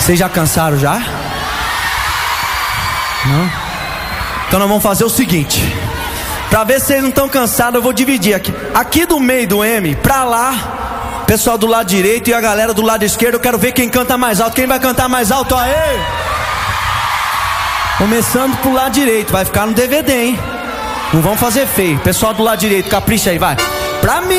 Vocês já cansaram já? Não? Então nós vamos fazer o seguinte. Pra ver se vocês não estão cansados, eu vou dividir aqui. Aqui do meio do M, pra lá, pessoal do lado direito e a galera do lado esquerdo. Eu quero ver quem canta mais alto. Quem vai cantar mais alto? Aê! Começando pro lado direito, vai ficar no DVD, hein? Não vamos fazer feio. Pessoal do lado direito, capricha aí, vai. Pra mim.